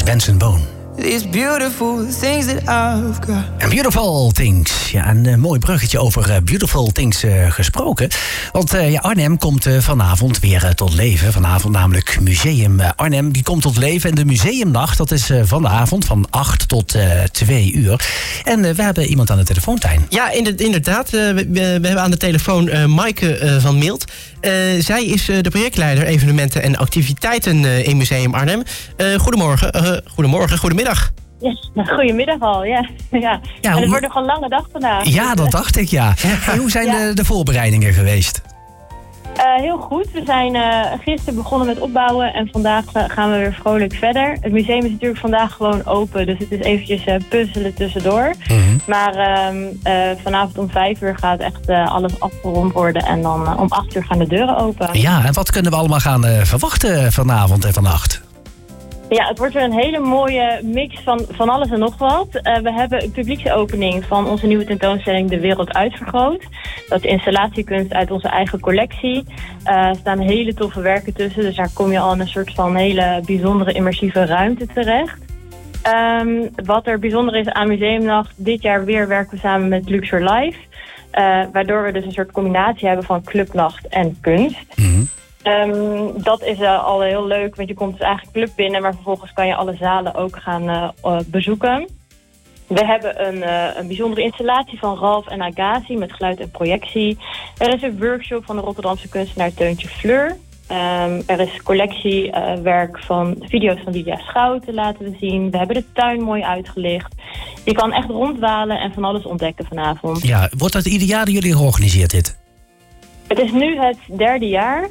Benson Boone. These beautiful things that I've got. En Beautiful Things. Ja, een mooi bruggetje over Beautiful Things gesproken. Want Arnhem komt vanavond weer tot leven. Vanavond namelijk Museum Arnhem. Die komt tot leven. En de museumnacht, dat is vanavond van 8 tot 2 uur. En we hebben iemand aan de telefoon, Tijn. Ja, inderdaad. We hebben aan de telefoon Maaike van Milt. Zij is de projectleider evenementen en activiteiten in Museum Arnhem. Goedemiddag. Yes, goedemiddag al, ja. En het wordt nog een lange dag vandaag. Ja, dat dacht ik, ja. En hoe zijn de voorbereidingen geweest? Heel goed. We zijn gisteren begonnen met opbouwen en vandaag gaan we weer vrolijk verder. Het museum is natuurlijk vandaag gewoon open, dus het is eventjes puzzelen tussendoor. Mm-hmm. Maar vanavond om 5 uur gaat echt alles afgerond worden en dan om 8 uur gaan de deuren open. Ja, en wat kunnen we allemaal gaan verwachten vanavond en vannacht? Ja, het wordt weer een hele mooie mix van alles en nog wat. We hebben een publieksopening van onze nieuwe tentoonstelling De Wereld Uitvergroot. Dat is installatiekunst uit onze eigen collectie. Er staan hele toffe werken tussen, dus daar kom je al in een soort van hele bijzondere immersieve ruimte terecht. Wat er bijzonder is aan Museumnacht, dit jaar weer werken we samen met Luxor Live. Waardoor we dus een soort combinatie hebben van clubnacht en kunst. Mm-hmm. Dat is al heel leuk, want je komt dus eigenlijk club binnen, maar vervolgens kan je alle zalen ook gaan bezoeken. We hebben een bijzondere installatie van Ralf en Agassi met geluid en projectie. Er is een workshop van de Rotterdamse kunstenaar Teuntje Fleur. Er is collectiewerk van video's van Lydia Schouten laten we zien. We hebben de tuin mooi uitgelicht. Je kan echt rondwalen en van alles ontdekken vanavond. Ja, wordt dat ieder jaar door jullie georganiseerd dit? Het is nu het 3e jaar.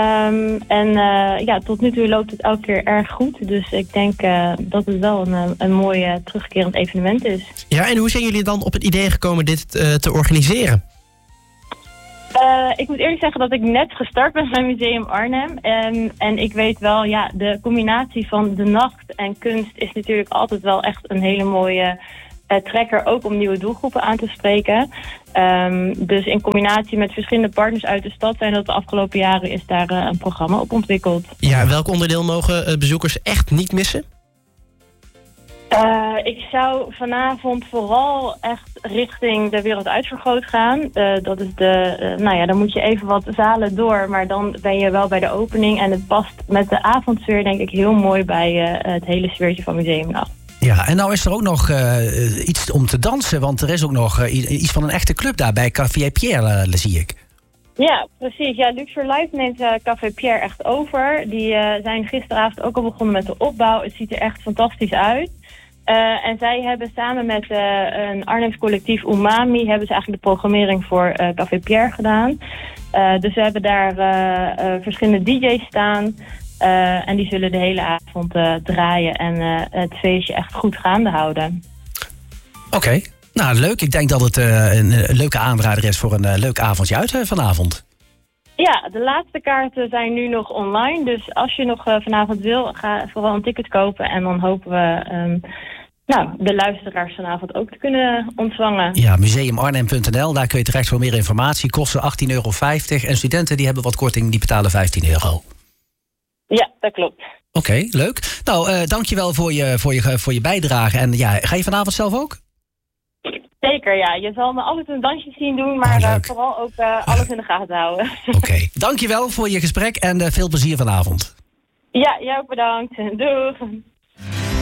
Tot nu toe loopt het elke keer erg goed. Dus ik denk dat het wel een mooi terugkerend evenement is. Ja, en hoe zijn jullie dan op het idee gekomen dit te organiseren? Ik moet eerlijk zeggen dat ik net gestart ben bij Museum Arnhem. En ik weet wel, ja, de combinatie van de nacht en kunst is natuurlijk altijd wel echt een hele mooie trekker, ook om nieuwe doelgroepen aan te spreken. Dus in combinatie met verschillende partners uit de stad zijn dat de afgelopen jaren is daar een programma op ontwikkeld. Ja, welk onderdeel mogen bezoekers echt niet missen? Ik zou vanavond vooral echt richting De Wereld Uitvergroot gaan. Dat is dan moet je even wat zalen door, maar dan ben je wel bij de opening. En het past met de avondsfeer denk ik heel mooi bij het hele sfeertje van Museumnacht. Ja, en nou is er ook nog iets om te dansen, want er is ook nog iets van een echte club daar bij Café Pierre, zie ik. Ja, precies. Ja, Luxor Live neemt Café Pierre echt over. Die zijn gisteravond ook al begonnen met de opbouw. Het ziet er echt fantastisch uit. En zij hebben samen met een Arnhems collectief Umami hebben ze eigenlijk de programmering voor Café Pierre gedaan. Dus we hebben daar verschillende DJ's staan. En die zullen de hele avond draaien en het feestje echt goed gaande houden. Oké. Nou, leuk. Ik denk dat het een leuke aanrader is voor een leuk avondje uit vanavond. Ja, de laatste kaarten zijn nu nog online. Dus als je nog vanavond wil, ga vooral een ticket kopen. En dan hopen we de luisteraars vanavond ook te kunnen ontvangen. Ja, museumarnhem.nl, daar kun je terecht voor meer informatie. Kosten €18,50 en studenten die hebben wat korting, die betalen €15. Ja, dat klopt. Oké, leuk. Nou, dankjewel voor je bijdrage. En ja, ga je vanavond zelf ook? Zeker, ja. Je zal me altijd een dansje zien doen, maar vooral ook alles in de gaten houden. Oké, dankjewel voor je gesprek en veel plezier vanavond. Ja, jij ook bedankt. Doeg.